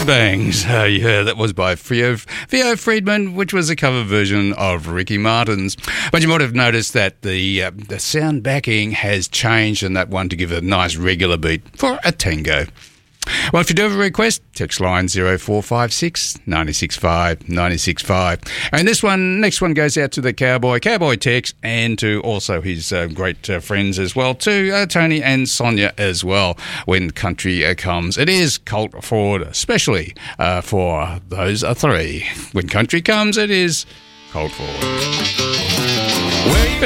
Bangs. Yeah, that was by Theo Friedman, which was a cover version of Ricky Martin's. But you might have noticed that the sound backing has changed and that one to give it a nice regular beat for a tango. Well, if you do have a request, text line 0456 965 965. And this one, next one goes out to the Cowboy Tex, and to also his great friends as well, to Tony and Sonia as well, when country comes. It is Colt Ford, especially for those three. When country comes, it is Colt Ford. Well, you